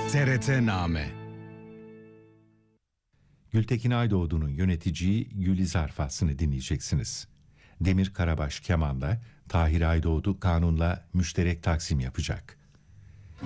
TRT-Name. Gültekin Aydoğdu'nun yöneteceği Gülizar faslını dinleyeceksiniz. Demir Karabaş kemanla, Tahir Aydoğdu kanunla müşterek taksim yapacak.